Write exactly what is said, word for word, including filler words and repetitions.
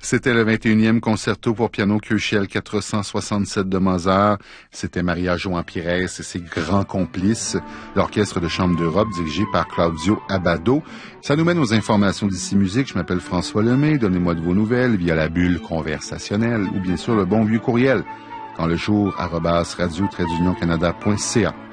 C'était le vingt et unième concerto pour piano Köchel quatre cent soixante-sept de Mozart. C'était Maria João Pires et ses grands complices, l'Orchestre de chambre d'Europe dirigé par Claudio Abbado. Ça nous mène aux informations d'ici musique. Je m'appelle François Lemay. Donnez-moi de vos nouvelles via la bulle conversationnelle ou bien sûr le bon vieux courriel quand le jour arobase radio tiret d'union canada point c a.